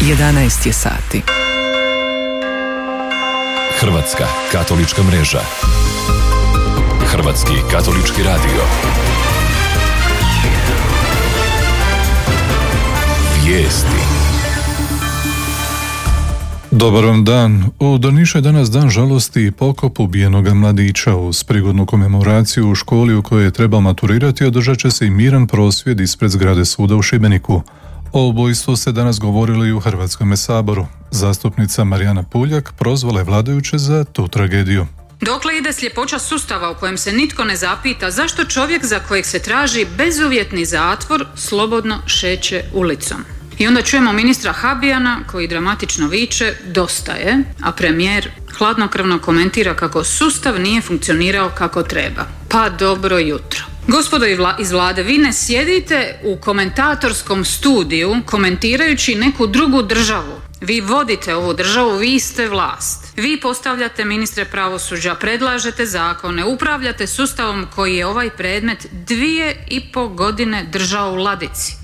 11 je sati. Hrvatska katolička mreža. Hrvatski katolički radio. Vijesti. Dobar vam dan. U Drnišu je danas dan žalosti i pokop ubijenoga mladića. Uz prigodnu komemoraciju u školi u kojoj je trebao maturirati održat će se i miran prosvjed ispred zgrade suda u Šibeniku. O ubojstvu se danas govorilo i u Hrvatskom saboru. Zastupnica Marijana Puljak prozvala je vladajuće za tu tragediju. Dokle ide sljepoća sustava u kojem se nitko ne zapita zašto čovjek za kojeg se traži bezuvjetni zatvor slobodno šeće ulicom. I onda čujemo ministra Habijana koji dramatično viče dosta je, a premijer hladnokrvno komentira kako sustav nije funkcionirao kako treba. Pa dobro jutro. Gospodo iz vlade, vi ne sjedite u komentatorskom studiju komentirajući neku drugu državu. Vi vodite ovu državu, vi ste vlast. Vi postavljate ministre pravosuđa, predlažete zakone, upravljate sustavom koji je ovaj predmet 2,5 godine držao u ladici.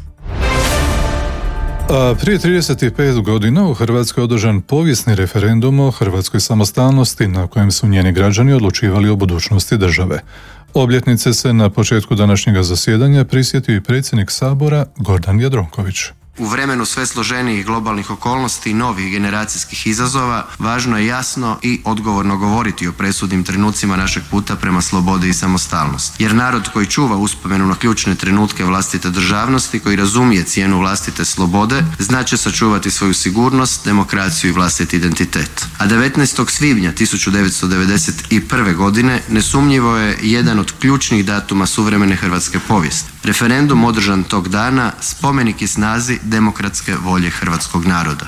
A prije 35 godina u Hrvatskoj je održan povijesni referendum o hrvatskoj samostalnosti na kojem su njeni građani odlučivali o budućnosti države. Obljetnice se na početku današnjega zasjedanja prisjetio i predsjednik Sabora Gordan Jandroković. U vremenu sve složenijih globalnih okolnosti i novih generacijskih izazova, važno je jasno i odgovorno govoriti o presudnim trenucima našeg puta prema slobodi i samostalnosti. Jer narod koji čuva uspomenu na ključne trenutke vlastite državnosti, koji razumije cijenu vlastite slobode, znaće sačuvati svoju sigurnost, demokraciju i vlastiti identitet. A 19. svibnja 1991. godine nesumnjivo je jedan od ključnih datuma suvremene hrvatske povijesti. Referendum održan tog dana spomenik je snazi demokratske volje hrvatskog naroda.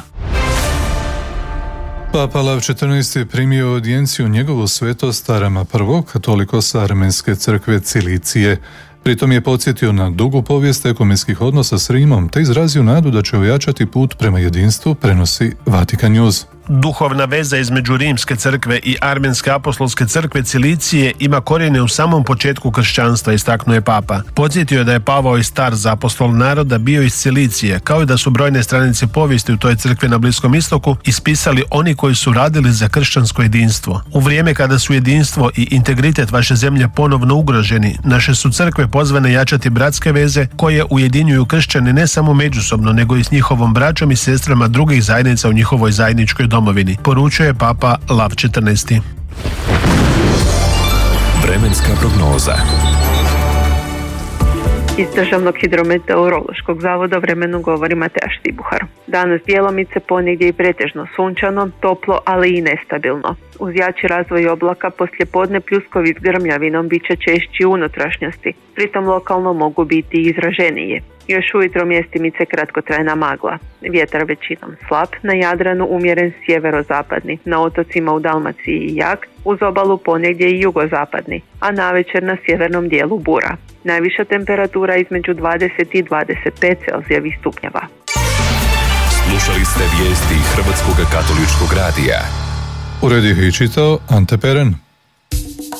Papa Lav XIV primio audijenciju njegovu svetost Arama I, katolikosa Armenske crkve Cilicije. Pritom je podsjetio na dugu povijest ekumenskih odnosa s Rimom, te izrazio nadu da će ojačati put prema jedinstvu, prenosi Vatikan News. Duhovna veza između Rimske crkve i Armenske apostolske crkve Cilicije ima korijene u samom početku kršćanstva, istaknuo je Papa. Podsjetio je da je Pavao i Star za apostol naroda bio iz Cilicije, kao i da su brojne stranice povijesti u toj crkvi na Bliskom istoku ispisali oni koji su radili za kršćansko jedinstvo. U vrijeme kada su jedinstvo i integritet vaše zemlje ponovno ugroženi, naše su crkve pozvane jačati bratske veze koje ujedinjuju kršćane ne samo međusobno, nego i s njihovom braćom i sestrama drugih zajednica u njihovoj zajedničkoj domovini, poručuje Papa Lav XIV. Vremenska prognoza. Iz Državnog hidrometeorološkog zavoda vremenu govori Mateja Štibuhar. Danas djelomice ponegdje i pretežno sunčano, toplo, ali i nestabilno. Uz jači razvoj oblaka poslijepodne pljuskovi s grmljavinom bit će češći u unutrašnjosti, pritom lokalno mogu biti izraženije. Još ujutro mjestimice kratkotrajna magla. Vjetar većinom slab, na Jadranu umjeren sjeverozapadni, na otocima u Dalmaciji jak, uz obalu ponegdje i jugozapadni, a navečer na sjevernom dijelu bura. Najviša temperatura između 20 i 25 Celzijevih stupnjeva. Slušali ste vijesti Hrvatskog katoličkog radija. Uredio ih i čitao Ante Peren.